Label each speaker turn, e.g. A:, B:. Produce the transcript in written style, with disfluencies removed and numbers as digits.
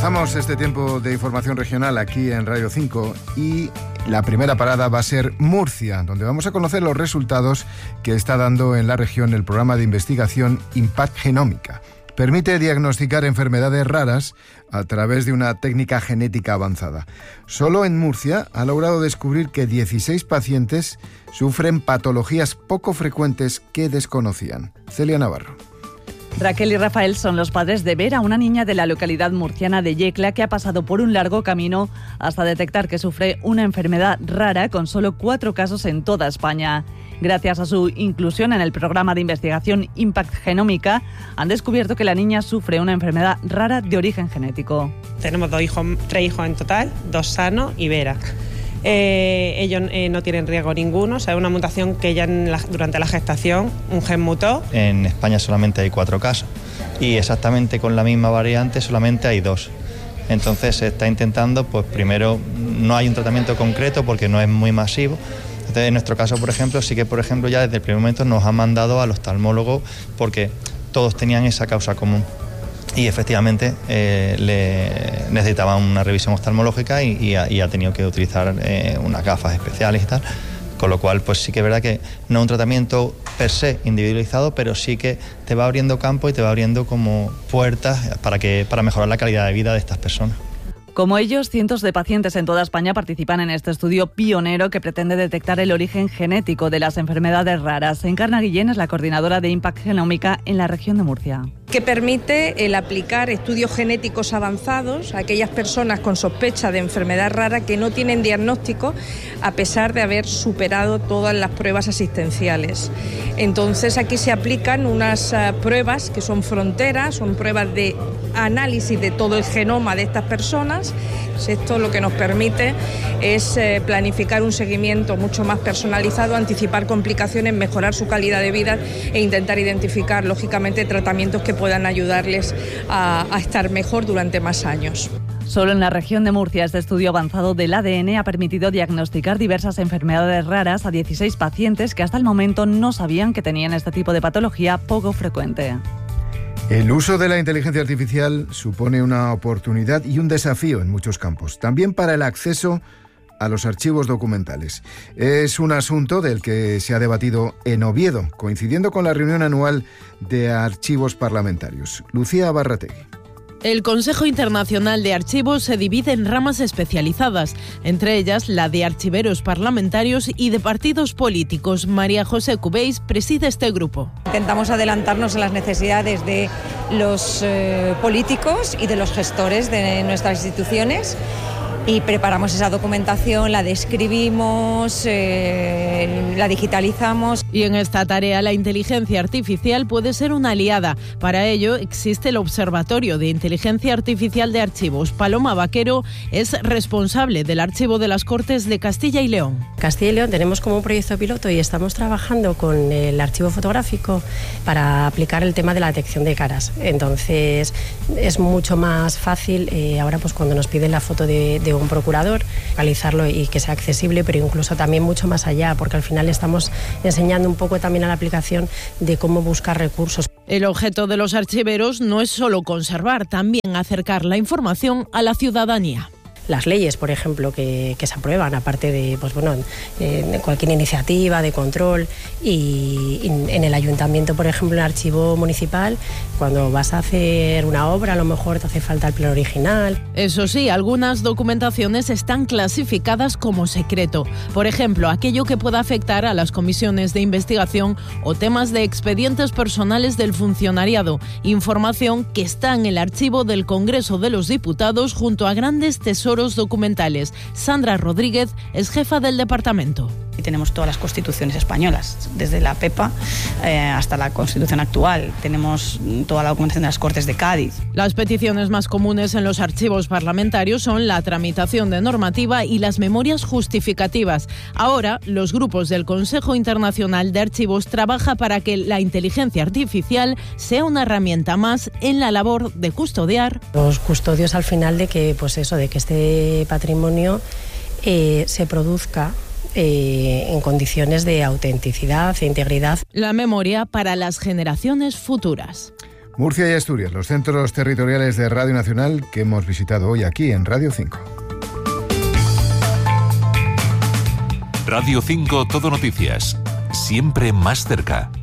A: Comenzamos este tiempo de información regional aquí en Radio 5 y la primera parada va a ser Murcia, donde vamos a conocer los resultados que está dando en la región el programa de investigación Impact Genómica. Permite diagnosticar enfermedades raras a través de una técnica genética avanzada. Solo en Murcia ha logrado descubrir que 16 pacientes sufren patologías poco frecuentes que desconocían. Celia Navarro.
B: Raquel y Rafael son los padres de Vera, una niña de la localidad murciana de Yecla que ha pasado por un largo camino hasta detectar que sufre una enfermedad rara con solo 4 casos en toda España. Gracias a su inclusión en el programa de investigación Impact Genómica, han descubierto que la niña sufre una enfermedad rara de origen genético.
C: Tenemos 3 hijos en total, 2 sanos y Vera. Ellos no tienen riesgo ninguno, o sea, es una mutación que ya durante la gestación un gen mutó.
D: En España solamente hay 4 casos y exactamente con la misma variante solamente hay 2. Entonces se está intentando, pues primero no hay un tratamiento concreto porque no es muy masivo. Entonces en nuestro caso, por ejemplo, sí que ya desde el primer momento nos han mandado al oftalmólogo porque todos tenían esa causa común. Y efectivamente le necesitaban una revisión oftalmológica y ha tenido que utilizar unas gafas especiales y tal, con lo cual pues sí que es verdad que no es un tratamiento per se individualizado, pero sí que te va abriendo campo y te va abriendo como puertas para mejorar la calidad de vida de estas personas.
B: Como ellos, cientos de pacientes en toda España participan en este estudio pionero que pretende detectar el origen genético de las enfermedades raras. Encarna Guillén es la coordinadora de Impact Genómica en la región de Murcia.
E: Que permite el aplicar estudios genéticos avanzados a aquellas personas con sospecha de enfermedad rara que no tienen diagnóstico a pesar de haber superado todas las pruebas asistenciales. Entonces aquí se aplican unas pruebas que son fronteras, son pruebas de análisis de todo el genoma de estas personas. Esto lo que nos permite es planificar un seguimiento mucho más personalizado, anticipar complicaciones, mejorar su calidad de vida e intentar identificar, lógicamente, tratamientos que puedan ayudarles a estar mejor durante más años.
B: Solo en la región de Murcia, este estudio avanzado del ADN ha permitido diagnosticar diversas enfermedades raras a 16 pacientes que hasta el momento no sabían que tenían este tipo de patología poco frecuente.
A: El uso de la inteligencia artificial supone una oportunidad y un desafío en muchos campos, también para el acceso a los archivos documentales. Es un asunto del que se ha debatido en Oviedo, coincidiendo con la reunión anual de archivos parlamentarios. Lucía Barrategui.
F: El Consejo Internacional de Archivos se divide en ramas especializadas, entre ellas la de archiveros parlamentarios y de partidos políticos. María José Cubéis preside este grupo.
G: Intentamos adelantarnos a las necesidades de los políticos y de los gestores de nuestras instituciones y preparamos esa documentación, la describimos, la digitalizamos.
F: Y en esta tarea la inteligencia artificial puede ser una aliada. Para ello existe el Observatorio de Inteligencia Artificial de Archivos. Paloma Vaquero es responsable del Archivo de las Cortes de Castilla y León.
H: Castilla y León tenemos como un proyecto piloto y estamos trabajando con el archivo fotográfico para aplicar el tema de la detección de caras. Entonces es mucho más fácil ahora pues cuando nos piden la foto de un procurador, localizarlo y que sea accesible, pero incluso también mucho más allá, porque al final estamos enseñando un poco también a la aplicación de cómo buscar recursos.
F: El objeto de los archiveros no es solo conservar, también acercar la información a la ciudadanía.
H: Las leyes, por ejemplo, que se aprueban, aparte de cualquier iniciativa de control y en el ayuntamiento, por ejemplo, en el archivo municipal, cuando vas a hacer una obra, a lo mejor te hace falta el plano original.
F: Eso sí, algunas documentaciones están clasificadas como secreto. Por ejemplo, aquello que pueda afectar a las comisiones de investigación o temas de expedientes personales del funcionariado. Información que está en el archivo del Congreso de los Diputados junto a grandes tesoros documentales. Sandra Rodríguez es jefa del departamento.
I: Y tenemos todas las constituciones españolas, desde la PEPA hasta la Constitución actual. Tenemos toda la documentación de las Cortes de Cádiz.
F: Las peticiones más comunes en los archivos parlamentarios son la tramitación de normativa y las memorias justificativas. Ahora, los grupos del Consejo Internacional de Archivos trabaja para que la inteligencia artificial sea una herramienta más en la labor de custodiar.
H: Los custodios al final de que este patrimonio se produzca en condiciones de autenticidad e integridad.
F: La memoria para las generaciones futuras.
A: Murcia y Asturias, los centros territoriales de Radio Nacional que hemos visitado hoy aquí en Radio 5.
J: Radio 5 Todo Noticias, siempre más cerca.